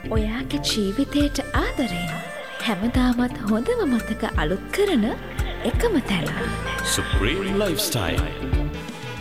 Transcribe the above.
ඔයාගේ ජීවිතයට ආදරෙන් හැමදාමත් හොඳම මතක අලුත් කරන එකම තැන. Supreme Lifestyle